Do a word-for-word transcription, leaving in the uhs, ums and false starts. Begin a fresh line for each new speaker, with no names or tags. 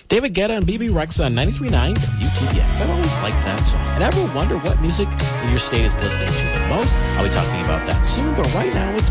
David Guetta and B B Rex on ninety-three point nine W T B X. I've always liked that song. And ever wonder what music in your state is listening to the most? I'll be talking about that soon, but right now it's